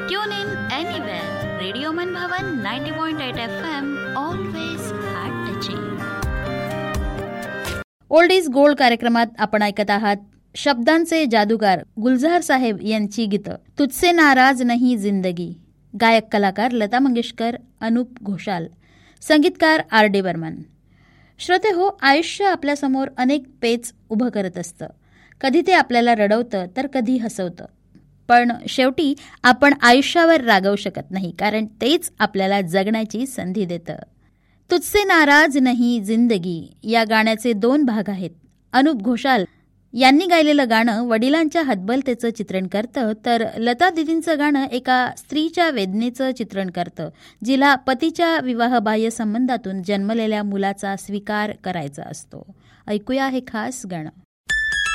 Tune in anywhere. Radio Manbhavan 90.8 FM. Always heart touching. Old is gold कार्यक्रमात आपण ऐकत आहात शब्दांचे जादूगार गुलजार साहेब यांची गीतं. तुझसे नाराज नहीं जिंदगी. गायक कलाकार लता मंगेशकर, अनूप घोषाल, संगीतकार R.D. बर्मन. श्रोते हो, आयुष्य आपल्यासमोर अनेक पेच उभं करत असतं. कधी ते आपल्याला रडवतं तर कधी हसवतं. पण शेवटी आपण आयुष्यावर रागवू शकत नाही, कारण तेच आपल्याला जगण्याची संधी देतं. तुझसे नाराज नहीं जिंदगी या गाण्याचे 2 भाग आहेत. अनूप घोषाल यांनी गायलेलं गाणं वडिलांच्या हतबलतेचं चित्रण करतं, तर लता दिदींचं गाणं एका स्त्रीच्या वेदनेचं चित्रण करतं, जिला पतीच्या विवाहबाह्य संबंधातून जन्मलेल्या मुलाचा स्वीकार करायचा असतो. ऐकूया हे खास गाणं.